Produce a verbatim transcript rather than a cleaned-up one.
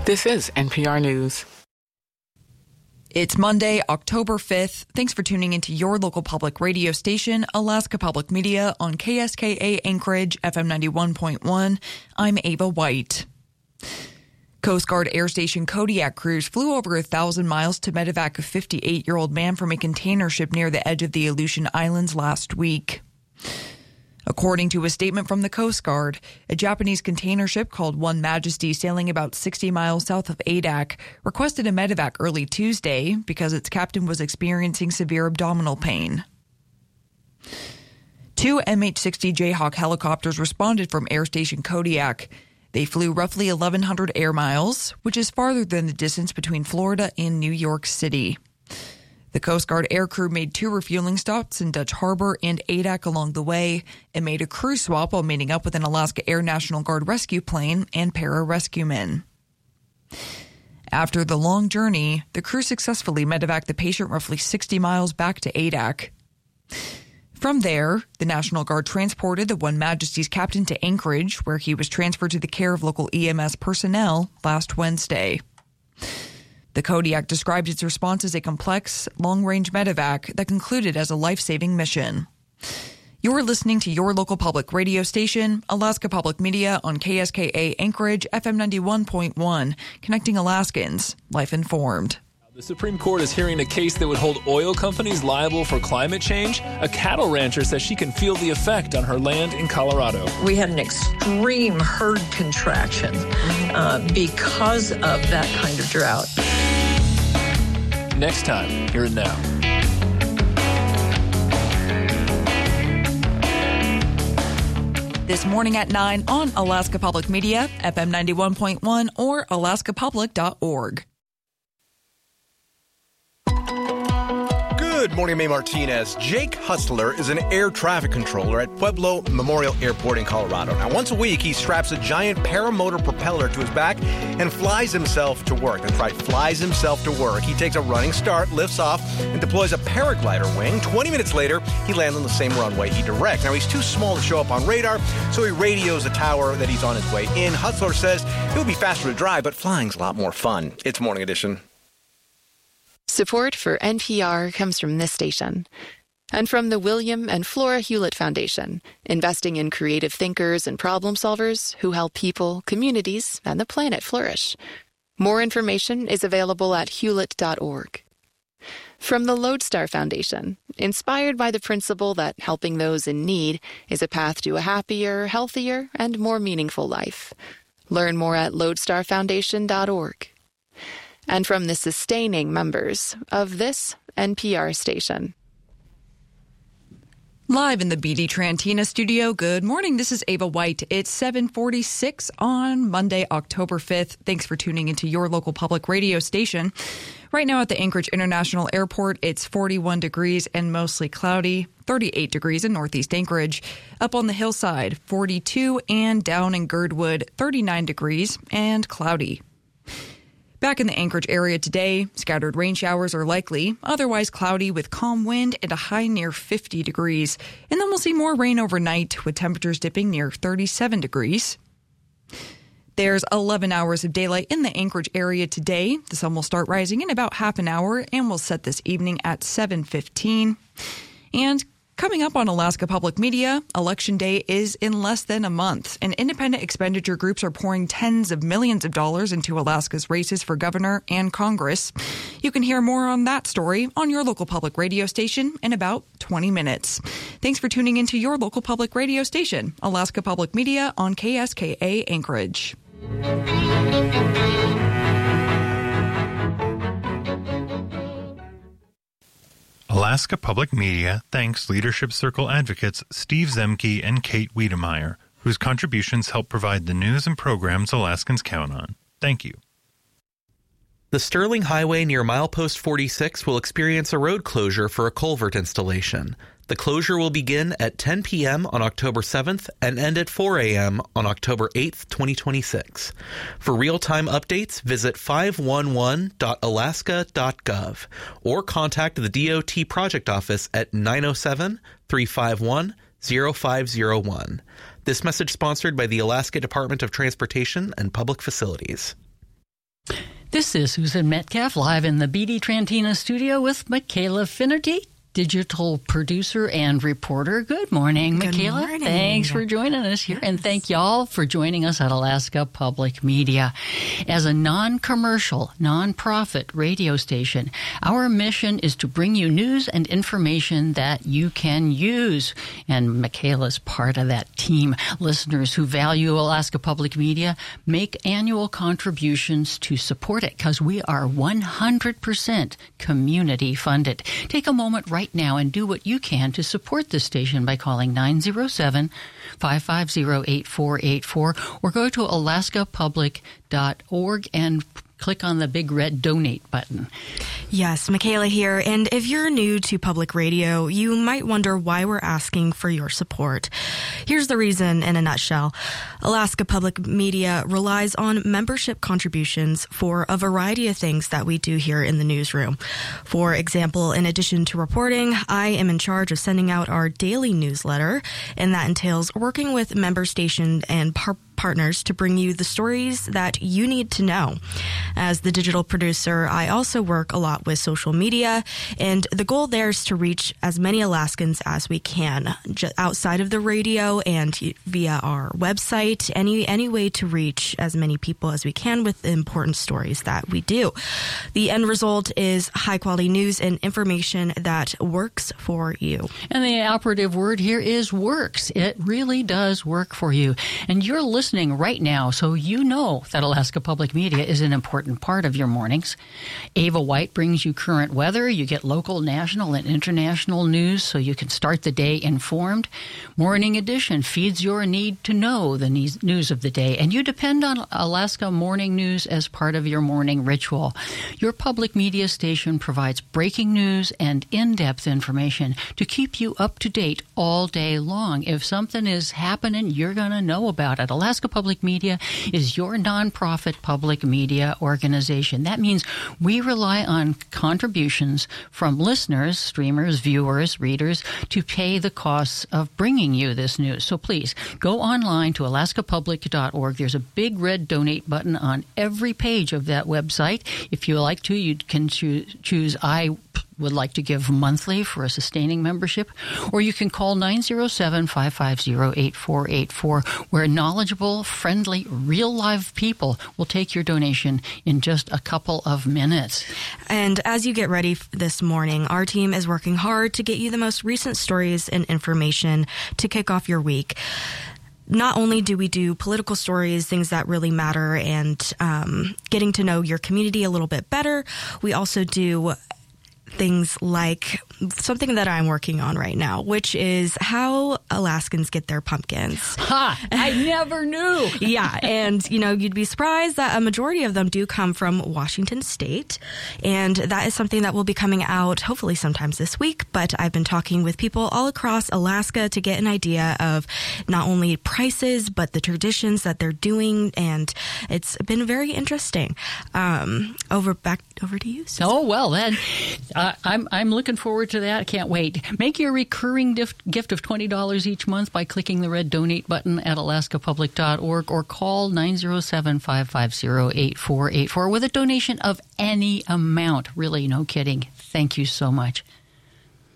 This is N P R News. It's Monday, October fifth. Thanks for tuning into your local public radio station, Alaska Public Media, on K S K A Anchorage, F M ninety-one point one. I'm Ava White. Coast Guard Air Station Kodiak crews flew over a thousand miles to medevac a fifty-eight-year-old man from a container ship near the edge of the Aleutian Islands last week. According to a statement from the Coast Guard, a Japanese container ship called One Majesty, sailing about sixty miles south of Adak, requested a medevac early Tuesday because its captain was experiencing severe abdominal pain. Two M H sixty Jayhawk helicopters responded from Air Station Kodiak. They flew roughly eleven hundred air miles, which is farther than the distance between Florida and New York City. The Coast Guard aircrew made two refueling stops in Dutch Harbor and Adak along the way and made a crew swap while meeting up with an Alaska Air National Guard rescue plane and para-rescuemen. After the long journey, the crew successfully medevaced the patient roughly sixty miles back to Adak. From there, the National Guard transported the One Majesty's captain to Anchorage, where he was transferred to the care of local E M S personnel last Wednesday. The Kodiak described its response as a complex, long-range medevac that concluded as a life-saving mission. You're listening to your local public radio station, Alaska Public Media, on K S K A Anchorage, F M ninety-one point one, connecting Alaskans, life-informed. The Supreme Court is hearing a case that would hold oil companies liable for climate change. A cattle rancher says she can feel the effect on her land in Colorado. We had an extreme herd contraction uh, because of that kind of drought. Next time, hear it now. This morning at nine on Alaska Public Media, F M ninety-one point one, or alaska public dot org. Good morning, May Martinez. Jake Hustler is an air traffic controller at Pueblo Memorial Airport in Colorado. Now, once a week, he straps a giant paramotor propeller to his back and flies himself to work. That's right, flies himself to work. He takes a running start, lifts off, and deploys a paraglider wing. twenty minutes later, he lands on the same runway he directs. Now, he's too small to show up on radar, so he radios the tower that he's on his way in. Hustler says it would be faster to drive, but flying's a lot more fun. It's Morning Edition. Support for N P R comes from this station and from the William and Flora Hewlett Foundation, investing in creative thinkers and problem solvers who help people, communities, and the planet flourish. More information is available at hewlett dot org. From the Lodestar Foundation, inspired by the principle that helping those in need is a path to a happier, healthier, and more meaningful life. Learn more at lodestar foundation dot org. And from the sustaining members of this N P R station. Live in the B D Trantina studio, good morning. This is Ava White. It's seven forty-six on Monday, October fifth. Thanks for tuning into your local public radio station. Right now at the Anchorage International Airport, it's forty-one degrees and mostly cloudy, thirty-eight degrees in northeast Anchorage. Up on the hillside, forty-two, and down in Girdwood, thirty-nine degrees and cloudy. Back in the Anchorage area today, scattered rain showers are likely, otherwise cloudy with calm wind and a high near fifty degrees. And then we'll see more rain overnight with temperatures dipping near thirty-seven degrees. There's eleven hours of daylight in the Anchorage area today. The sun will start rising in about half an hour and will set this evening at seven fifteen. And coming up on Alaska Public Media, Election Day is in less than a month, and independent expenditure groups are pouring tens of millions of dollars into Alaska's races for governor and Congress. You can hear more on that story on your local public radio station in about twenty minutes. Thanks for tuning into your local public radio station, Alaska Public Media on K S K A Anchorage. Alaska Public Media thanks Leadership Circle advocates Steve Zemke and Kate Wiedemeyer, whose contributions help provide the news and programs Alaskans count on. Thank you. The Sterling Highway near milepost forty-six will experience a road closure for a culvert installation. The closure will begin at ten p.m. on October seventh and end at four a.m. on October eighth, twenty twenty-six. For real-time updates, visit five one one dot alaska dot gov or contact the D O T project office at nine oh seven, three five one, oh five oh one. This message sponsored by the Alaska Department of Transportation and Public Facilities. This is Susan Metcalf live in the B D Trantina studio with Michaela Finnerty, digital producer and reporter. Good morning, Good Michaela. Morning. Thanks for joining us here. Yes. And thank y'all for joining us at Alaska Public Media. As a non-commercial, non-profit radio station, our mission is to bring you news and information that you can use. And Michaela's part of that team. Listeners who value Alaska Public Media make annual contributions to support it because we are one hundred percent community funded. Take a moment right now and do what you can to support this station by calling nine zero seven, five five zero, eight four eight four or go to alaska public dot org and click on the big red donate button. Yes, Michaela here. And if you're new to public radio, you might wonder why we're asking for your support. Here's the reason in a nutshell. Alaska Public Media relies on membership contributions for a variety of things that we do here in the newsroom. For example, in addition to reporting, I am in charge of sending out our daily newsletter, and that entails working with member station and par- partners to bring you the stories that you need to know. As the digital producer, I also work a lot with social media, and the goal there is to reach as many Alaskans as we can, j- outside of the radio and via our website, any any way to reach as many people as we can with the important stories that we do. The end result is high-quality news and information that works for you. And the operative word here is works. It really does work for you. And you're listening right now, so you know that Alaska Public Media is an important part of your mornings. Ava White brings you current weather. You get local, national, and international news so you can start the day informed. Morning Edition feeds your need to know the news of the day, and you depend on Alaska Morning News as part of your morning ritual. Your public media station provides breaking news and in-depth information to keep you up to date all day long. If something is happening, you're going to know about it. Alaska Public Media is your nonprofit public media organization. That means we rely on contributions from listeners, streamers, viewers, readers to pay the costs of bringing you this news. So please go online to alaska public dot org. There's a big red donate button on every page of that website. If you like to, you can choose, choose I would like to give monthly for a sustaining membership, or you can call nine zero seven, five five zero, eight four eight four, where knowledgeable, friendly, real live people will take your donation in just a couple of minutes. And as you get ready this morning, our team is working hard to get you the most recent stories and information to kick off your week. Not only do we do political stories, things that really matter, and um, getting to know your community a little bit better, we also do things like something that I'm working on right now, which is how Alaskans get their pumpkins. Ha! I never knew. Yeah, and, you know, you'd be surprised that a majority of them do come from Washington State, and that is something that will be coming out hopefully sometimes this week, but I've been talking with people all across Alaska to get an idea of not only prices, but the traditions that they're doing, and it's been very interesting. Um, over back over to you, Susan. Oh, well, then, uh, I'm I'm looking forward to that. Can't wait. Make your recurring gift, gift of twenty dollars each month by clicking the red donate button at alaska public dot org or call nine zero seven, five five zero, eight four eight four with a donation of any amount. Really, no kidding. Thank you so much.